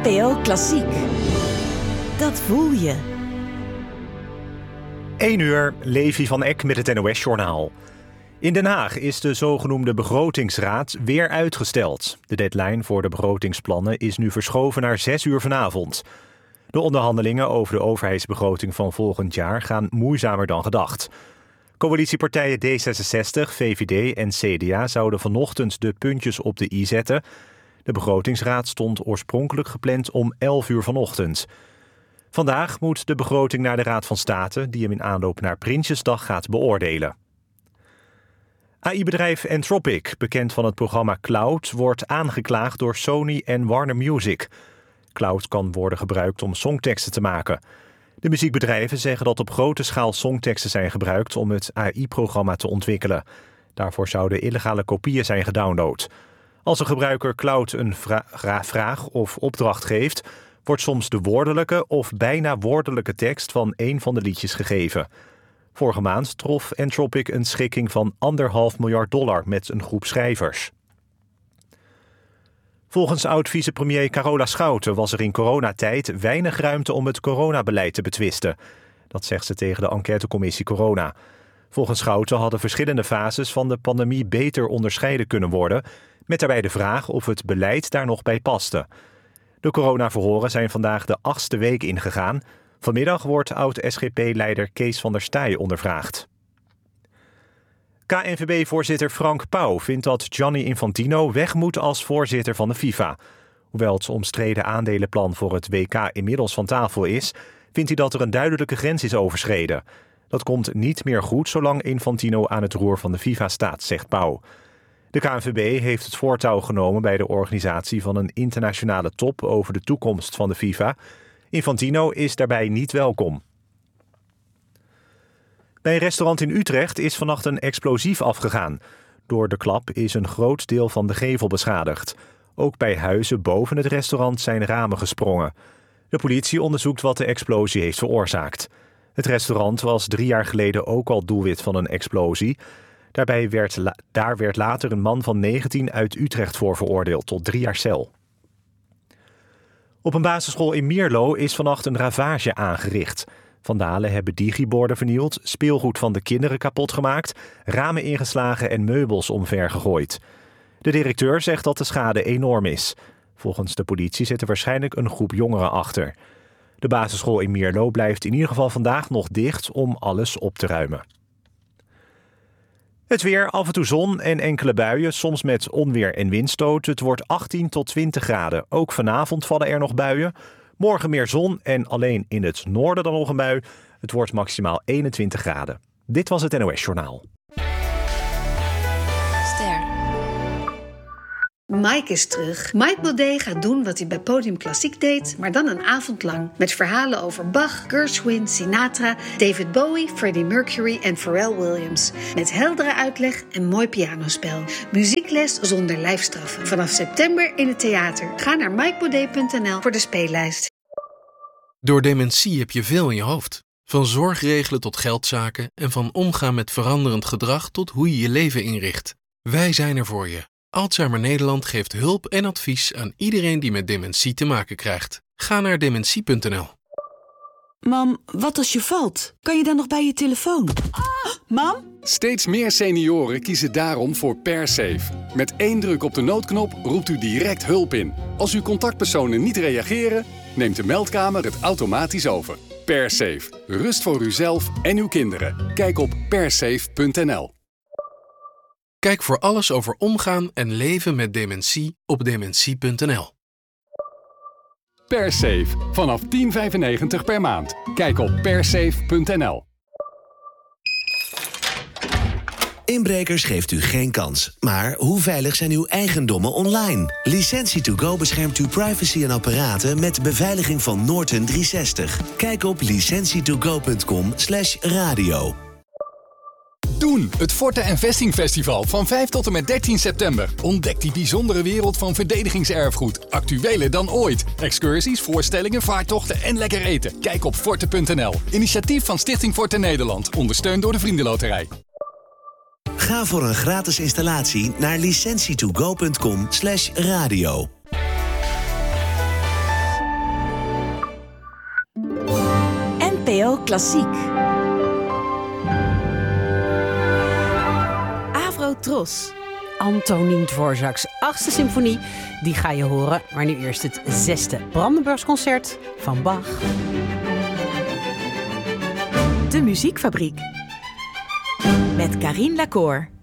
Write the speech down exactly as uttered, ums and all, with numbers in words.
N P O Klassiek. Dat voel je. één uur, Levi van Eck met het N O S-journaal. In Den Haag is de zogenoemde begrotingsraad weer uitgesteld. De deadline voor de begrotingsplannen is nu verschoven naar zes uur vanavond. De onderhandelingen over de overheidsbegroting van volgend jaar gaan moeizamer dan gedacht. Coalitiepartijen D zesenzestig, V V D en C D A zouden vanochtend de puntjes op de i zetten. De begrotingsraad stond oorspronkelijk gepland om elf uur vanochtend. Vandaag moet de begroting naar de Raad van State, die hem in aanloop naar Prinsjesdag gaat beoordelen. A I-bedrijf Anthropic, bekend van het programma Cloud, wordt aangeklaagd door Sony en Warner Music. Cloud kan worden gebruikt om songteksten te maken. De muziekbedrijven zeggen dat op grote schaal songteksten zijn gebruikt om het A I-programma te ontwikkelen. Daarvoor zouden illegale kopieën zijn gedownload. Als een gebruiker Cloud een vra- vraag of opdracht geeft, wordt soms de woordelijke of bijna woordelijke tekst van één van de liedjes gegeven. Vorige maand trof Anthropic een schikking van anderhalf miljard dollar met een groep schrijvers. Volgens oud-vicepremier Carola Schouten was er in coronatijd weinig ruimte om het coronabeleid te betwisten. Dat zegt ze tegen de enquêtecommissie Corona. Volgens Schouten hadden verschillende fases van de pandemie beter onderscheiden kunnen worden, met daarbij de vraag of het beleid daar nog bij paste. De coronaverhoren zijn vandaag de achtste week ingegaan. Vanmiddag wordt oud-S G P-leider Kees van der Staaij ondervraagd. K N V B-voorzitter Frank Pauw vindt dat Gianni Infantino weg moet als voorzitter van de FIFA. Hoewel het omstreden aandelenplan voor het W K inmiddels van tafel is, vindt hij dat er een duidelijke grens is overschreden. Dat komt niet meer goed zolang Infantino aan het roer van de FIFA staat, zegt Pauw. De K N V B heeft het voortouw genomen bij de organisatie van een internationale top over de toekomst van de FIFA. Infantino is daarbij niet welkom. Bij een restaurant in Utrecht is vannacht een explosief afgegaan. Door de klap is een groot deel van de gevel beschadigd. Ook bij huizen boven het restaurant zijn ramen gesprongen. De politie onderzoekt wat de explosie heeft veroorzaakt. Het restaurant was drie jaar geleden ook al doelwit van een explosie. Daarbij werd, daar werd later een man van negentien uit Utrecht voor veroordeeld tot drie jaar cel. Op een basisschool in Mierlo is vannacht een ravage aangericht. Vandalen hebben digiborden vernield, speelgoed van de kinderen kapot gemaakt, ramen ingeslagen en meubels omvergegooid. De directeur zegt dat de schade enorm is. Volgens de politie zit er waarschijnlijk een groep jongeren achter. De basisschool in Mierlo blijft in ieder geval vandaag nog dicht om alles op te ruimen. Het weer, af en toe zon en enkele buien, soms met onweer en windstoot. Het wordt achttien tot twintig graden. Ook vanavond vallen er nog buien. Morgen meer zon en alleen in het noorden dan nog een bui. Het wordt maximaal eenentwintig graden. Dit was het N O S-journaal. Ster. Mike is terug. Mike Baudet gaat doen wat hij bij Podium Klassiek deed, maar dan een avond lang. Met verhalen over Bach, Gershwin, Sinatra, David Bowie, Freddie Mercury en Pharrell Williams. Met heldere uitleg en mooi pianospel. Muziekles zonder lijfstraffen. Vanaf september in het theater. Ga naar mike baudet punt n l voor de speellijst. Door dementie heb je veel in je hoofd. Van zorgregelen tot geldzaken en van omgaan met veranderend gedrag tot hoe je je leven inricht. Wij zijn er voor je. Alzheimer Nederland geeft hulp en advies aan iedereen die met dementie te maken krijgt. Ga naar dementie punt n l. Mam, wat als je valt? Kan je dan nog bij je telefoon? Mam? Steeds meer senioren kiezen daarom voor PerSafe. Met één druk op de noodknop roept u direct hulp in. Als uw contactpersonen niet reageren, neemt de meldkamer het automatisch over. PerSafe. Rust voor uzelf en uw kinderen. Kijk op persafe punt n l. Kijk voor alles over omgaan en leven met dementie op dementie punt n l. PerSafe. Vanaf tien vijfennegentig per maand. Kijk op persafe punt n l. Inbrekers geeft u geen kans. Maar hoe veilig zijn uw eigendommen online? Licentie to go beschermt uw privacy en apparaten met beveiliging van Norton driehonderdzestig. Kijk op licentie to go punt com slash radio. Doen, het Forte en Vesting Festival van vijf tot en met dertien september. Ontdek die bijzondere wereld van verdedigingserfgoed. Actueler dan ooit. Excursies, voorstellingen, vaartochten en lekker eten. Kijk op forte punt n l. Initiatief van Stichting Forte Nederland. Ondersteund door de Vriendenloterij. Ga voor een gratis installatie naar licentie to go punt com slash radio. L Klassiek. Avro Tros. Antonín Dvořák's achtste symfonie, die ga je horen. Maar nu eerst het zesde Brandenburgsconcert van Bach. De Muziekfabriek. Met Carine Lacour.